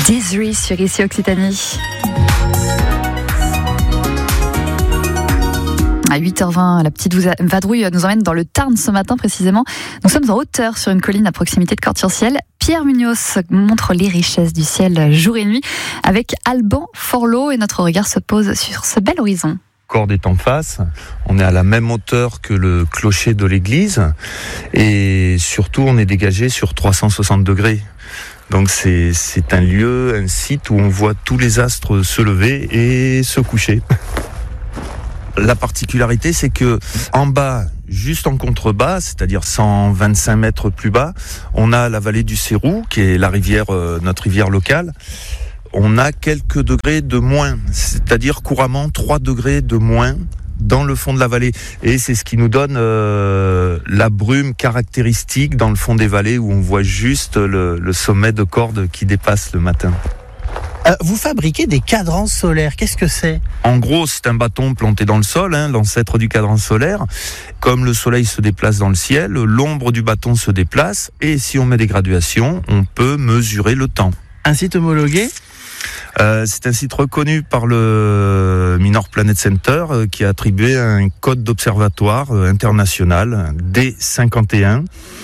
Desiree sur ici Occitanie. À 8h20, la petite vadrouille nous emmène dans le Tarn ce matin précisément. Nous sommes en hauteur sur une colline à proximité de Cortinciel. Pierre Munoz montre les richesses du ciel jour et nuit avec Alban Forlot et notre regard se pose sur ce bel horizon. Cordes est en face, on est à la même hauteur que le clocher de l'église et surtout on est dégagé sur 360 degrés. Donc c'est un lieu, un site où on voit tous les astres se lever et se coucher. La particularité, c'est que en bas, juste en contrebas, c'est-à-dire 125 mètres plus bas, on a la vallée du Cérou, qui est la rivière, notre rivière locale. On a quelques degrés de moins, c'est-à-dire couramment 3 degrés de moins dans le fond de la vallée. Et c'est ce qui nous donne la brume caractéristique dans le fond des vallées où on voit juste le sommet de Cordes qui dépasse le matin. Vous fabriquez des cadrans solaires, qu'est-ce que c'est ? En gros, c'est un bâton planté dans le sol, l'ancêtre du cadran solaire. Comme le soleil se déplace dans le ciel, l'ombre du bâton se déplace et si on met des graduations, on peut mesurer le temps. Un site homologué ? C'est un site reconnu par le Minor Planet Center qui a attribué un code d'observatoire international D51.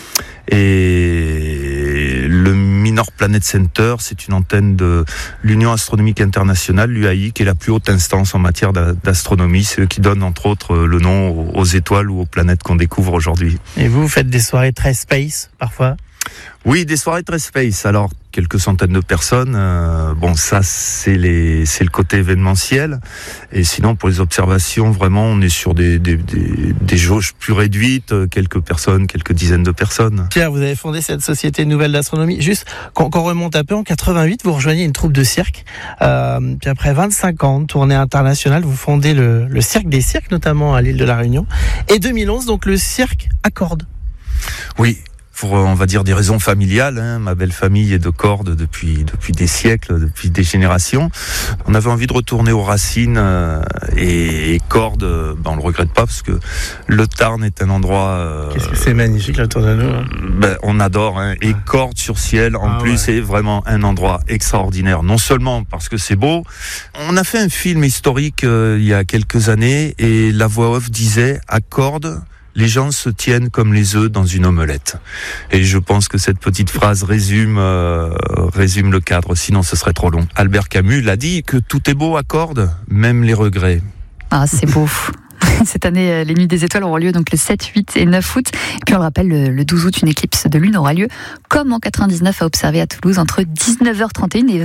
Et le Minor Planet Center, c'est une antenne de l'Union Astronomique Internationale, l'UAI, qui est la plus haute instance en matière d'astronomie. C'est eux qui donnent entre autres le nom aux étoiles ou aux planètes qu'on découvre aujourd'hui. Et vous faites des soirées très space parfois ? Oui, des soirées très space. Alors, quelques centaines de personnes. Ça, c'est le côté événementiel. Et sinon, pour les observations, vraiment, on est sur des jauges plus réduites. Quelques personnes, quelques dizaines de personnes. Pierre, vous avez fondé cette société nouvelle d'astronomie. Juste, quand on remonte un peu, en 88, vous rejoignez une troupe de cirque. Puis après 25 ans de tournée internationale, vous fondez le Cirque des Cirques, notamment à l'île de la Réunion. Et 2011, donc le cirque à cordes. Oui. Pour, on va dire, des raisons familiales. Ma belle famille est de Cordes depuis des siècles, depuis des générations. On avait envie de retourner aux racines et Cordes, on le regrette pas parce que le Tarn est un endroit... Qu'est-ce que c'est magnifique autour de nous. On adore. Et Cordes sur ciel, en plus, c'est vraiment un endroit extraordinaire. Non seulement parce que c'est beau. On a fait un film historique il y a quelques années et la voix off disait à Cordes, les gens se tiennent comme les œufs dans une omelette. Et je pense que cette petite phrase résume le cadre, sinon ce serait trop long. Albert Camus l'a dit, que tout est beau à Cordes, même les regrets. Ah, c'est beau. Cette année, les Nuits des Étoiles auront lieu donc le 7, 8 et 9 août. Et puis on le rappelle, le 12 août, une éclipse de lune aura lieu, comme en 99 à observer à Toulouse, entre 19h31 et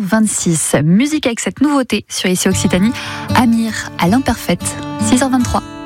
20h26. Musique avec cette nouveauté sur ici Occitanie, Amir à l'imparfaite, 6h23.